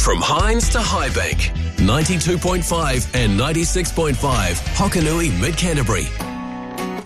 From Hines to Highbank, 92.5 and 96.5, Hokanui, Mid-Canterbury.